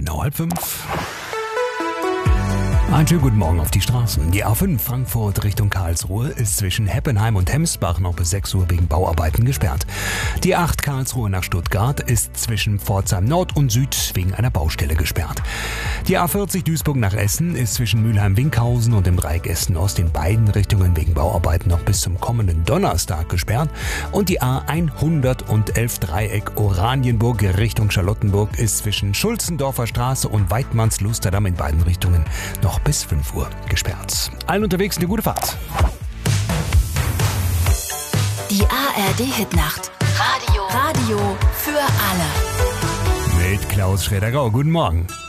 genau 4:30. Einen schönen guten Morgen auf die Straßen. Die A5 Frankfurt Richtung Karlsruhe ist zwischen Heppenheim und Hemsbach noch bis 6 Uhr wegen Bauarbeiten gesperrt. Die 8 Karlsruhe nach Stuttgart ist zwischen Pforzheim Nord und Süd wegen einer Baustelle gesperrt. Die A40 Duisburg nach Essen ist zwischen Mülheim-Winkhausen und dem Dreieck Essen-Ost in beiden Richtungen wegen Bauarbeiten noch bis zum kommenden Donnerstag gesperrt. Und die A111 Dreieck Oranienburg Richtung Charlottenburg ist zwischen Schulzendorfer Straße und Weidmanns-Lusterdamm in beiden Richtungen noch bis 5 Uhr gesperrt. Allen unterwegs eine gute Fahrt. Die ARD-Hitnacht. Radio für alle. Mit Klaus Schroeder-Rau. Guten Morgen.